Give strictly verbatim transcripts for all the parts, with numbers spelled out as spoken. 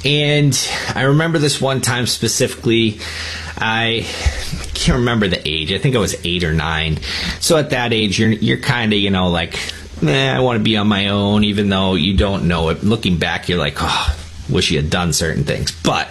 And I remember this one time specifically. I can't remember the age. I think I was eight or nine. So at that age, you're you're kind of, you know, like, eh, I want to be on my own, even though you don't know it. Looking back, you're like, oh, wish you had done certain things. But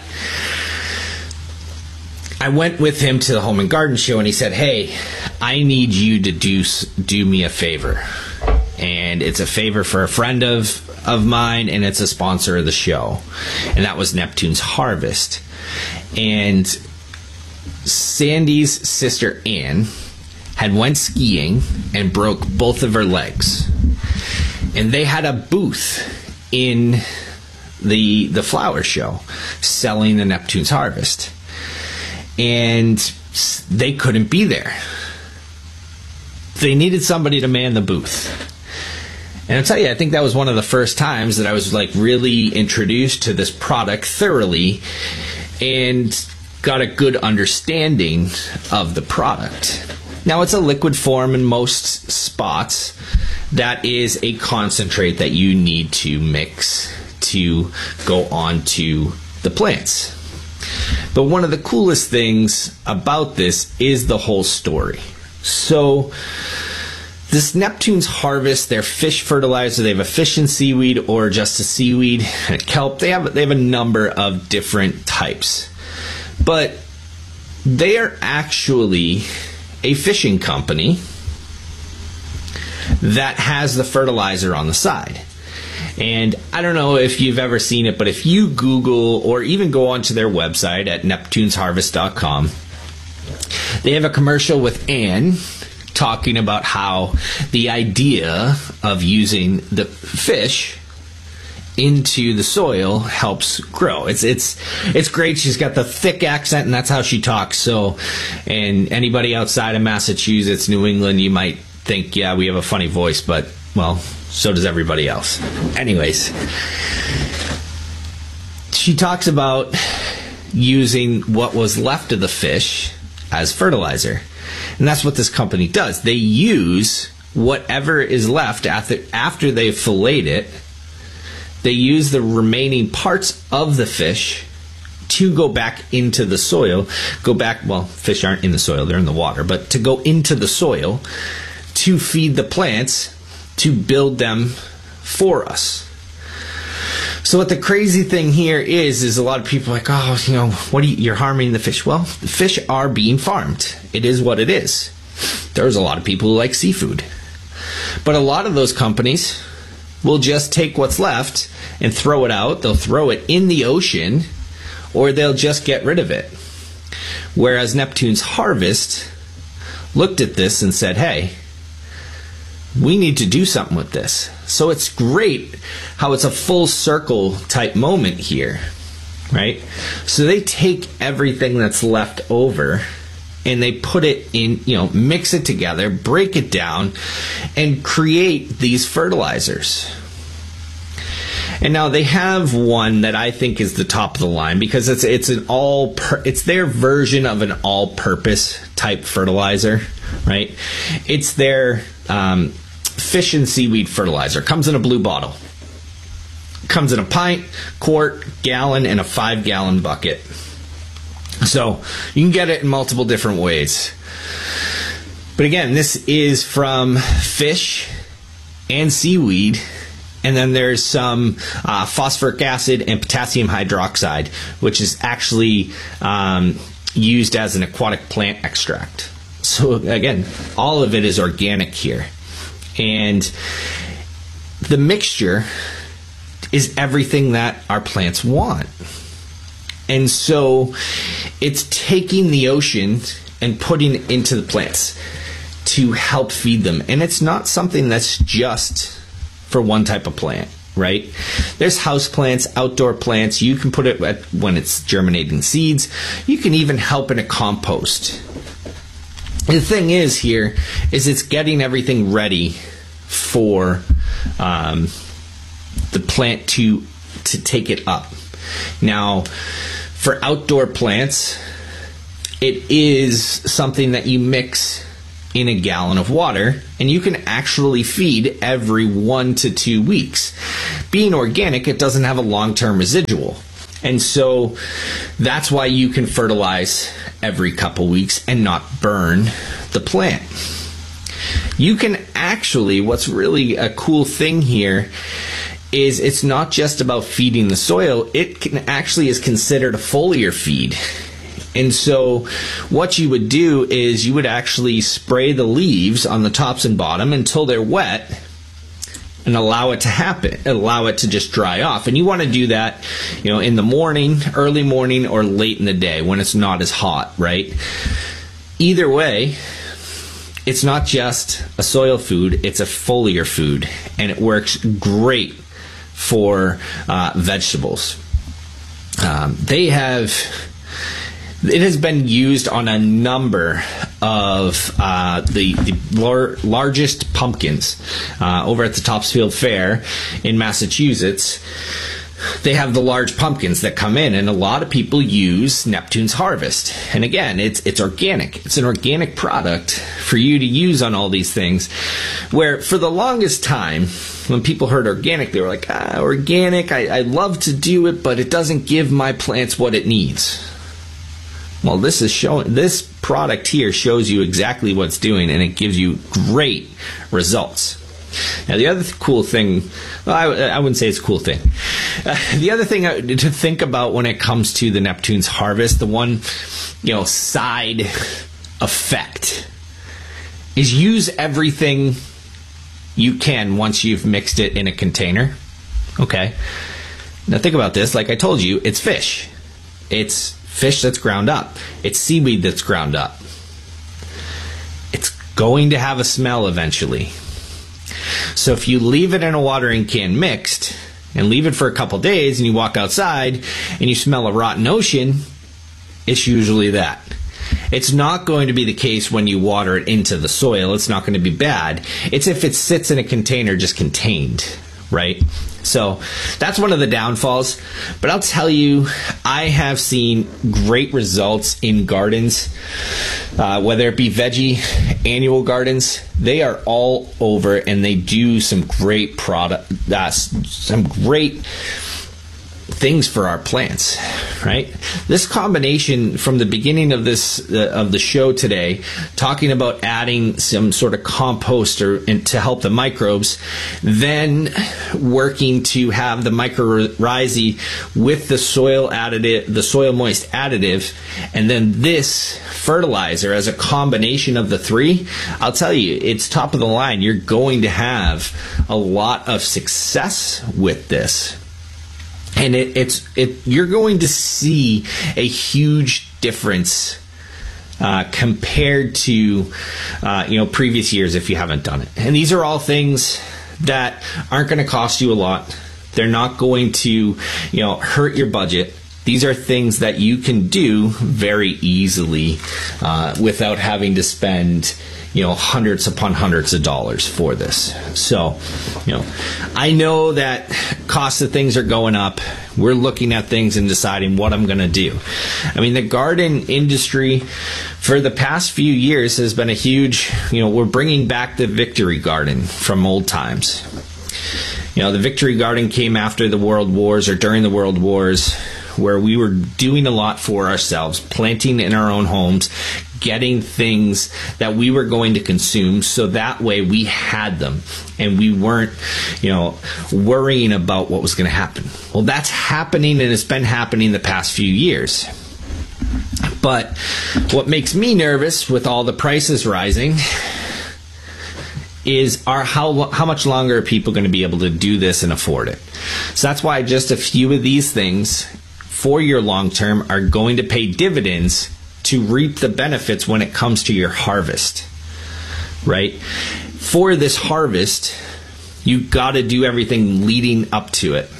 I went with him to the Home and Garden Show, and he said, hey, I need you to do do me a favor. And it's a favor for a friend of, of mine, and it's a sponsor of the show. And that was Neptune's Harvest. And Sandy's sister Ann had went skiing and broke both of her legs. And they had a booth in the the flower show selling the Neptune's Harvest. And they couldn't be there. They needed somebody to man the booth. And I'll tell you, I think that was one of the first times that I was like really introduced to this product thoroughly and got a good understanding of the product. Now, it's a liquid form in most spots. That is a concentrate that you need to mix to go onto the plants. But one of the coolest things about this is the whole story. So this Neptune's Harvest, their fish fertilizer, they have a fish and seaweed or just a seaweed and a kelp. They have, they have a number of different types. But they are actually a fishing company that has the fertilizer on the side. And I don't know if you've ever seen it, but if you Google or even go onto their website at neptunes harvest dot com, they have a commercial with Ann talking about how the idea of using the fish into the soil helps grow. It's it's it's great. She's got the thick accent, and that's how she talks. So, and anybody outside of Massachusetts, New England, you might think, yeah, we have a funny voice, but, well, so does everybody else. Anyways, she talks about using what was left of the fish as fertilizer. And that's what this company does. They use whatever is left after, after they've filleted it. They use the remaining parts of the fish to go back into the soil. Go back, well, fish aren't in the soil, they're in the water. But to go into the soil to feed the plants, to build them for us. So what the crazy thing here is, is a lot of people are like, oh, you know, what are you, you're harming the fish. Well, the fish are being farmed. It is what it is. There's a lot of people who like seafood. But a lot of those companies will just take what's left and throw it out. They'll throw it in the ocean, or they'll just get rid of it. Whereas Neptune's Harvest looked at this and said, hey, we need to do something with this. So it's great how it's a full circle type moment here, right? So they take everything that's left over and they put it in, you know, mix it together, break it down, and create these fertilizers. And now they have one that I think is the top of the line because it's it's an all per, it's their version of an all-purpose type fertilizer, right? It's their um, fish and seaweed fertilizer. Comes in a blue bottle. Comes in a pint, quart, gallon, and a five-gallon bucket. So you can get it in multiple different ways. But again, this is from fish and seaweed. And then there's some uh, phosphoric acid and potassium hydroxide, which is actually um, used as an aquatic plant extract. So again, all of it is organic here. And the mixture is everything that our plants want. And so it's taking the ocean and putting it into the plants to help feed them. And it's not something that's just for one type of plant, right? There's house plants, outdoor plants. You can put it at, when it's germinating seeds. You can even help in a compost. The thing is here is it's getting everything ready for um, the plant to to take it up. Now, for outdoor plants, it is something that you mix in a gallon of water, and you can actually feed every one to two weeks. Being organic, it doesn't have a long-term residual. And so that's why you can fertilize every couple weeks and not burn the plant. You can actually, what's really a cool thing here is it's not just about feeding the soil, it can actually is considered a foliar feed. And so what you would do is you would actually spray the leaves on the tops and bottom until they're wet and allow it to happen, allow it to just dry off. And you want to do that, you know, in the morning, early morning, or late in the day when it's not as hot, right? Either way, it's not just a soil food, it's a foliar food, and it works great for uh, vegetables. Um, they have... It has been used on a number of uh, the, the lar- largest pumpkins uh, over at the Topsfield Fair in Massachusetts. They have the large pumpkins that come in, and a lot of people use Neptune's Harvest. And again, it's it's organic. It's an organic product for you to use on all these things. Where for the longest time, when people heard organic, they were like, ah, organic, I, I love to do it, but it doesn't give my plants what it needs. Well, this is showing, this product here shows you exactly what it's doing, and it gives you great results. Now, the other th- cool thing, well, I, I wouldn't say it's a cool thing. Uh, the other thing to think about when it comes to the Neptune's Harvest, the one, you know, side effect, is use everything you can once you've mixed it in a container. Okay. Now, think about this. Like I told you, it's fish. It's fish that's ground up. It's seaweed that's ground up. It's going to have a smell eventually. So if you leave it in a watering can mixed and leave it for a couple days and you walk outside and you smell a rotten ocean, it's usually that. It's not going to be the case when you water it into the soil. It's not going to be bad. It's if it sits in a container just contained, right? So that's one of the downfalls. But I'll tell you, I have seen great results in gardens, uh, whether it be veggie, annual gardens. They are all over, and they do some great product, uh, some great things for our plants, right? This combination from the beginning of this uh, of the show today, talking about adding some sort of compost or, and to help the microbes, then working to have the mycorrhizae with the soil additive, the soil moist additive, and then this fertilizer as a combination of the three, I'll tell you, it's top of the line. You're going to have a lot of success with this. And it, it's it. You're going to see a huge difference uh, compared to uh, you know previous years if you haven't done it. And these are all things that aren't going to cost you a lot. They're not going to you know hurt your budget. These are things that you can do very easily uh, without having to spend you know, hundreds upon hundreds of dollars for this. So, you know, I know that costs of things are going up. We're looking at things and deciding what I'm going to do. I mean, the garden industry for the past few years has been a huge, you know, we're bringing back the Victory Garden from old times. You know, the Victory Garden came after the World Wars or during the World Wars, where we were doing a lot for ourselves, planting in our own homes, getting things that we were going to consume, so that way we had them and we weren't, you know, worrying about what was going to happen. Well, that's happening, and it's been happening the past few years. But what makes me nervous with all the prices rising is are how how much longer are people going to be able to do this and afford it? So that's why just a few of these things for your long term are going to pay dividends to reap the benefits when it comes to your harvest, right? For this harvest, you got to do everything leading up to it.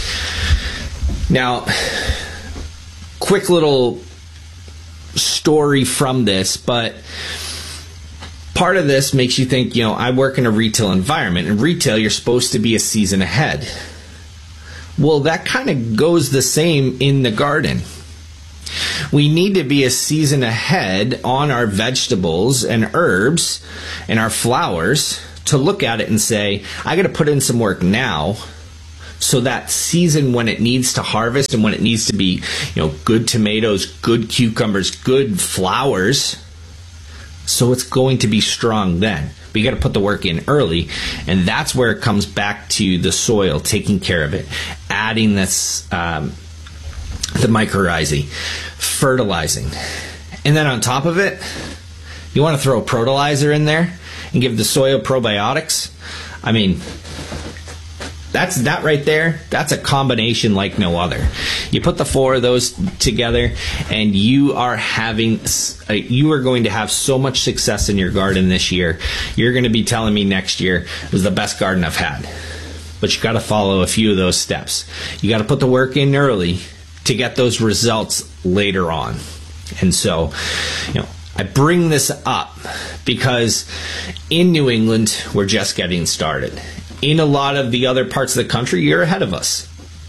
Now, quick little story from this, but part of this makes you think, you know, I work in a retail environment. In retail, you're supposed to be a season ahead. Well, that kind of goes the same in the garden. We need to be a season ahead on our vegetables and herbs and our flowers to look at it and say, I got to put in some work now So that season when it needs to harvest and when it needs to be, you know, good tomatoes, good cucumbers, good flowers, so it's going to be strong then. But you got to put the work in early, and that's where it comes back to the soil, taking care of it, adding this, um, the mycorrhizae, fertilizing. And then on top of it, you want to throw a protolizer in there and give the soil probiotics. I mean, that's that right there. That's a combination like no other. You put the four of those together, and you are having, you are going to have so much success in your garden this year. You're going to be telling me next year it was the best garden I've had. But you got to follow a few of those steps. You got to put the work in early to get those results later on. And so, you know, I bring this up because in New England, we're just getting started. In a lot of the other parts of the country, you're ahead of us.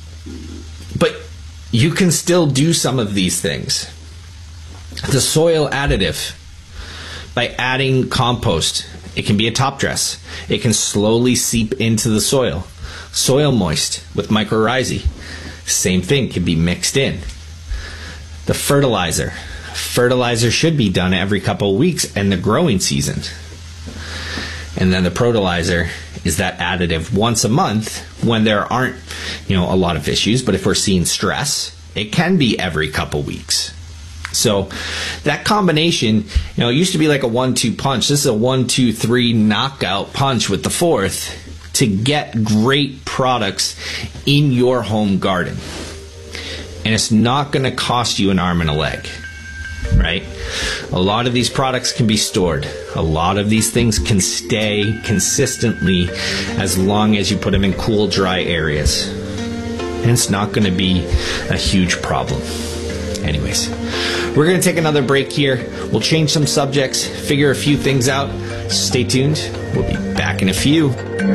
But you can still do some of these things. The soil additive, by adding compost, it can be a top dress. It can slowly seep into the soil. Soil moist with mycorrhizae, same thing, can be mixed in. The fertilizer. Fertilizer should be done every couple of weeks in the growing season. And then the protolizer is that additive once a month when there aren't, you know, a lot of issues. But if we're seeing stress, it can be every couple weeks. So that combination, you know, it used to be like a one two punch. This is a one two three knockout punch with the fourth to get great products in your home garden. And it's not going to cost you an arm and a leg, right? A lot of these products can be stored. A lot of these things can stay consistently as long as you put them in cool, dry areas. And it's not going to be a huge problem. Anyways, we're going to take another break here. We'll change some subjects, figure a few things out. Stay tuned. We'll be back in a few.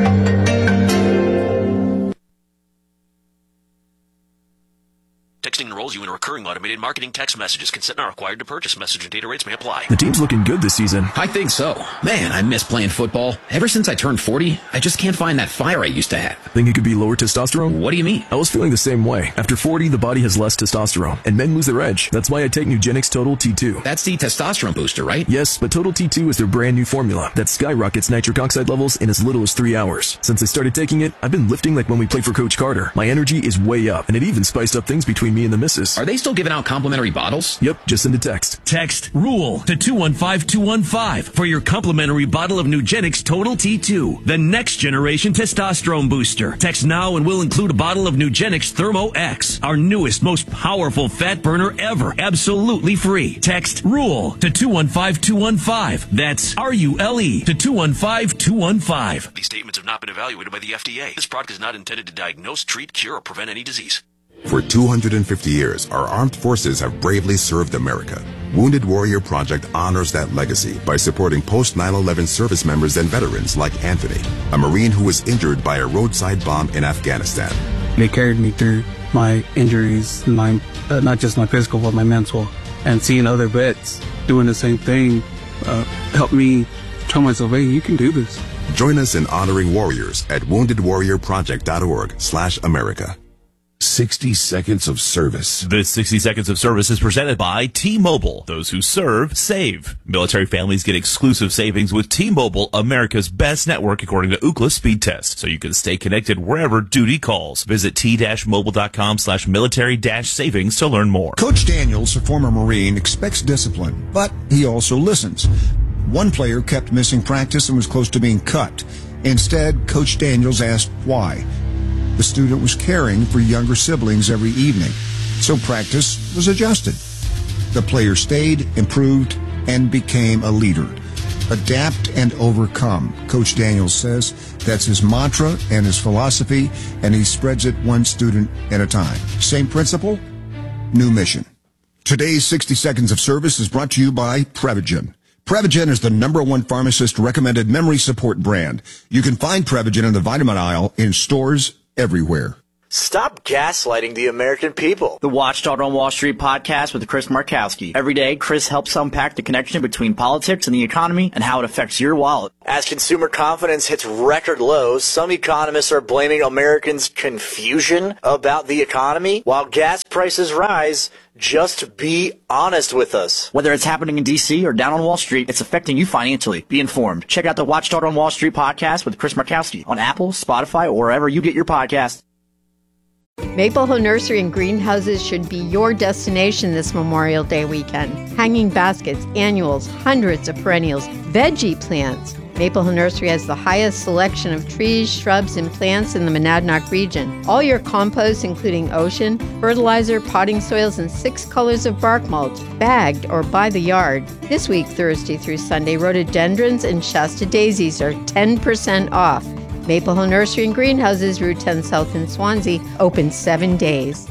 Texting enrolls you in a recurring automated marketing text messages. Consent not required to purchase. Message and data rates may apply. The team's looking good this season. I think so. Man, I miss playing football. Ever since I turned forty, I just can't find that fire I used to have. Think it could be lower testosterone? What do you mean? I was feeling the same way. After forty, the body has less testosterone, and men lose their edge. That's why I take Nugenix Total T two. That's the testosterone booster, right? Yes, but Total T two is their brand new formula that skyrockets nitric oxide levels in as little as three hours. Since I started taking it, I've been lifting like when we played for Coach Carter. My energy is way up, and it even spiced up things between me and the missus. Are they still giving out complimentary bottles? Yep, just send a text. Text RULE to two one five two one five for your complimentary bottle of Nugenix Total T two, the next generation testosterone booster. Text now and we'll include a bottle of Nugenix Thermo X, our newest, most powerful fat burner ever, absolutely free. Text RULE to two one five two one five. That's R U L E to two one five two one five. These statements have not been evaluated by the F D A. This product is not intended to diagnose, treat, cure, or prevent any disease. For two hundred fifty years, our armed forces have bravely served America. Wounded Warrior Project honors that legacy by supporting post nine eleven service members and veterans like Anthony, a Marine who was injured by a roadside bomb in Afghanistan. They carried me through my injuries, my uh, not just my physical, but my mental. And seeing other vets doing the same thing uh, helped me tell myself, hey, you can do this. Join us in honoring warriors at wounded warrior project dot org slash America. sixty seconds of service. This sixty seconds of service is presented by T-Mobile. Those who serve, save. Military families get exclusive savings with T-Mobile, America's best network according to Ookla speed test. So you can stay connected wherever duty calls. Visit t-mobile.com slash military dash savings to learn more. Coach Daniels, a former Marine, expects discipline, but he also listens. One player kept missing practice and was close to being cut. Instead, Coach Daniels asked why. The student was caring for younger siblings every evening, so practice was adjusted. The player stayed, improved, and became a leader. Adapt and overcome, Coach Daniels says. That's his mantra and his philosophy, and he spreads it one student at a time. Same principle, new mission. Today's sixty seconds of service is brought to you by Prevagen. Prevagen is the number one pharmacist-recommended memory support brand. You can find Prevagen in the vitamin aisle in stores everywhere. Stop gaslighting the American people. The Watchdog on Wall Street podcast with Chris Markowski. Every day, Chris helps unpack the connection between politics and the economy and how it affects your wallet. As consumer confidence hits record lows, some economists are blaming Americans' confusion about the economy. While gas prices rise, just be honest with us. Whether it's happening in D C or down on Wall Street, it's affecting you financially. Be informed. Check out the Watchdog on Wall Street podcast with Chris Markowski on Apple, Spotify, or wherever you get your podcasts. Maple Hill Nursery and Greenhouses should be your destination this Memorial Day weekend. Hanging baskets, annuals, hundreds of perennials, veggie plants. Maple Hill Nursery has the highest selection of trees, shrubs, and plants in the Monadnock region. All your compost, including ocean, fertilizer, potting soils, and six colors of bark mulch, bagged or by the yard. This week, Thursday through Sunday, rhododendrons and Shasta daisies are ten percent off. Maple Hill Nursery and Greenhouses, Route ten South in Swansea, open seven days.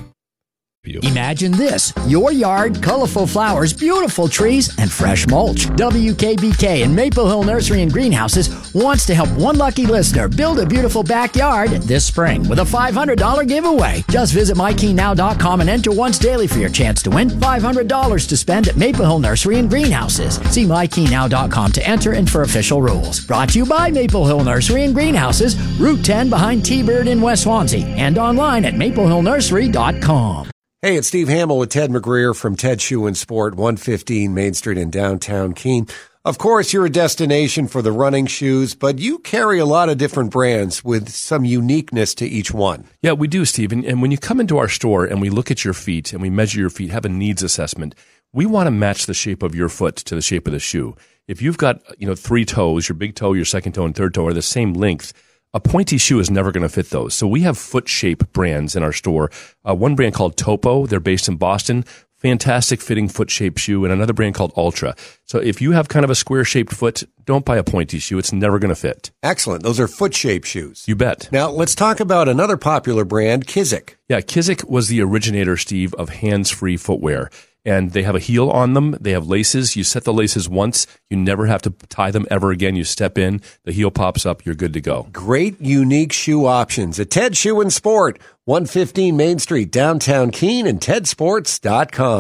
Imagine this, your yard, colorful flowers, beautiful trees, and fresh mulch. W K B K and Maple Hill Nursery and Greenhouses wants to help one lucky listener build a beautiful backyard this spring with a five hundred dollars giveaway. Just visit my key now dot com and enter once daily for your chance to win five hundred dollars to spend at Maple Hill Nursery and Greenhouses. See my key now dot com to enter and for official rules. Brought to you by Maple Hill Nursery and Greenhouses, Route ten behind T-Bird in West Swansea, and online at maple hill nursery dot com. Hey, it's Steve Hamill with Ted McGreer from Ted Shoe and Sport, one fifteen Main Street in downtown Keene. Of course, you're a destination for the running shoes, but you carry a lot of different brands with some uniqueness to each one. Yeah, we do, Steve. And, and when you come into our store and we look at your feet and we measure your feet, have a needs assessment, we want to match the shape of your foot to the shape of the shoe. If you've got, you know, three toes, your big toe, your second toe, and third toe are the same length, a pointy shoe is never going to fit those. So we have foot shape brands in our store. Uh, one brand called Topo. They're based in Boston. Fantastic fitting foot shape shoe. And another brand called Ultra. So if you have kind of a square shaped foot, don't buy a pointy shoe. It's never going to fit. Excellent. Those are foot shape shoes. You bet. Now let's talk about another popular brand, Kizik. Yeah, Kizik was the originator, Steve, of hands-free footwear. And they have a heel on them. They have laces. You set the laces once. You never have to tie them ever again. You step in, the heel pops up, you're good to go. Great, unique shoe options at Ted Shoe and Sport, one fifteen Main Street, downtown Keene, and ted sports dot com.